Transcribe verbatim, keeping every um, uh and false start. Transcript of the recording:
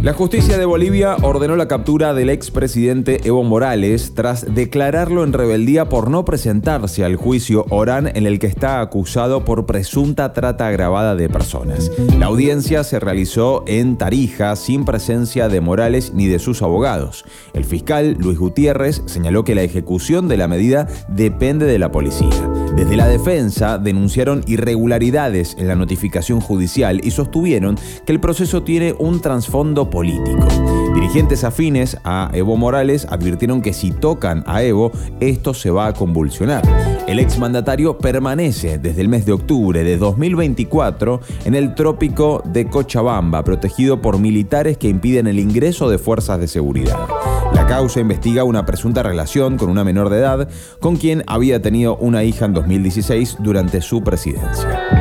La justicia de Bolivia ordenó la captura del expresidente Evo Morales tras declararlo en rebeldía por no presentarse al juicio oral en el que está acusado por presunta trata agravada de personas. La audiencia se realizó en Tarija sin presencia de Morales ni de sus abogados. El fiscal Luis Gutiérrez señaló que la ejecución de la medida depende de la policía. Desde la defensa denunciaron irregularidades en la notificación judicial y sostuvieron que el proceso tiene un trasfondo político. Dirigentes afines a Evo Morales advirtieron que si tocan a Evo, esto se va a convulsionar. El exmandatario permanece desde el mes de octubre de dos mil veinticuatro en el trópico de Cochabamba, protegido por militares que impiden el ingreso de fuerzas de seguridad. La causa investiga una presunta relación con una menor de edad con quien había tenido una hija en dos mil dieciséis durante su presidencia.